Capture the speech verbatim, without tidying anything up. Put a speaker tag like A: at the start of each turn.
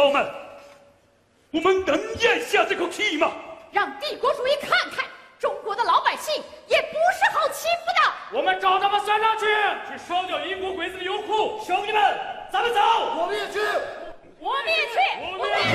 A: 胞们，我们能咽下这口气吗？
B: 让帝国主义看看，中国的老百姓也不是好欺负的。
C: 我们找他们算账去，去烧掉英国鬼子的油库。兄弟们，咱们走。
D: 我们也去。
B: 我们也去。
C: 我们也去。